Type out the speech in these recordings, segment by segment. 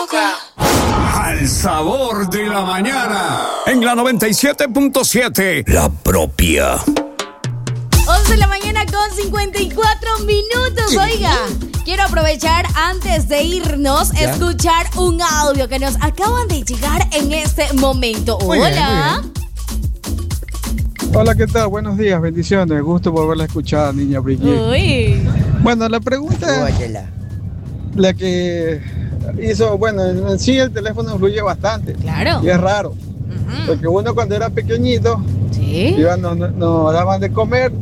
Al sabor de la mañana. En la 97.7. La propia. 11 de la mañana con 54 minutos. Oiga, quiero aprovechar antes de irnos, escuchar un audio que nos acaban de llegar en este momento. Hola. Hola, ¿qué tal? Buenos días, bendiciones. Gusto volverla a escuchar, niña Brigitte. Uy. Bueno, la pregunta, la que hizo, bueno, en sí el teléfono influye bastante. Claro. Y es raro. Porque uno cuando era pequeñito, nos daban de comer.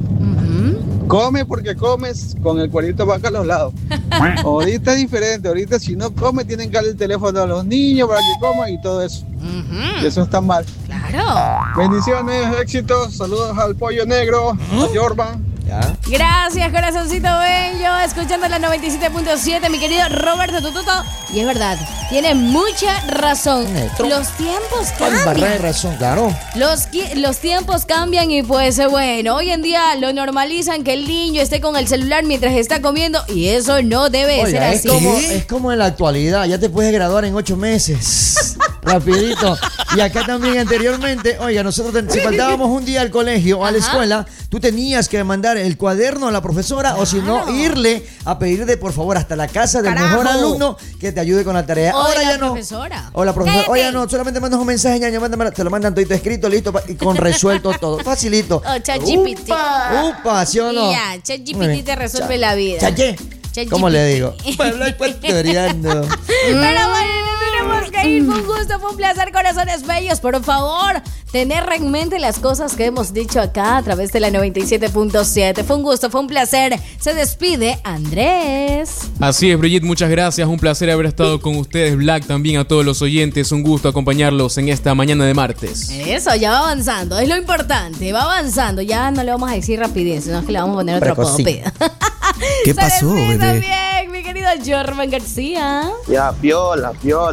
Come porque comes con el cuerito vaca a los lados. Ahorita es diferente. Ahorita si no come tienen que darle el teléfono a los niños para que coman y todo eso. Y eso está mal. Claro. Bendiciones, éxitos, saludos al Pollo Negro, a Jorban. Gracias, corazoncito bello. Escuchando la 97.7, mi querido Roberto Tututo. Y es verdad, tiene mucha razón. Los tiempos cambian. de razón, claro. Los tiempos cambian y pues bueno, hoy en día lo normalizan que el niño esté con el celular mientras está comiendo y eso no debe ser así. Es como en la actualidad, ya te puedes graduar en 8 meses. Rapidito. Y acá también anteriormente, oiga, nosotros si faltábamos un día al colegio o a la escuela, tú tenías que mandar el cuaderno a la profesora o si no, irle a pedirle por favor hasta la casa del mejor alumno que te ayude con la tarea. Ahora ya no. O la profesora. Oye, no, solamente mandas un mensaje, ñaña, te lo mandan todo escrito, listo, y con resuelto todo. Facilito. O ChatGPT. Upa, ¿sí o no? Ya, ChatGPT te resuelve la vida. ¿Cómo le digo? Para hablar ecuatoriano. Pero bueno, tenemos que ir. Fue un gusto, fue un placer, corazones bellos. Por favor, tener en mente las cosas que hemos dicho acá a través de la 97.7. Fue un gusto, fue un placer. Se despide Andrés. Así es, Brigitte, muchas gracias. Un placer haber estado con ustedes, Black, también a todos los oyentes. Un gusto acompañarlos en esta mañana de martes. Eso, ya va avanzando, es lo importante. Va avanzando, ya no le vamos a decir rapidez, sino que le vamos a poner otro apodo. ¿Qué pasó, bebé? También, mi querido Jorman García. Ya, piola.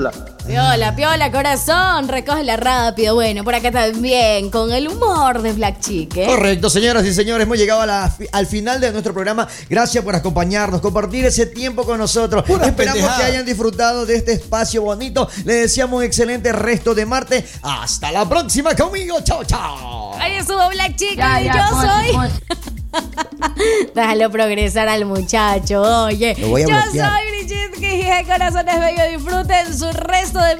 Piola, corazón, recógela rápido. Bueno, por acá también, con el humor de Black Chick, ¿eh? Correcto, señoras y señores, hemos llegado al final de nuestro programa. Gracias por acompañarnos, compartir ese tiempo con nosotros. Esperamos que hayan disfrutado de este espacio bonito. Les deseamos un excelente resto de martes. Hasta la próxima conmigo. Chao, chao. Ahí estuvo Black Chick y yo soy... Déjalo progresar al muchacho, oye. Yo soy Brigitte Quijije, corazones bellos. Disfruten su resto de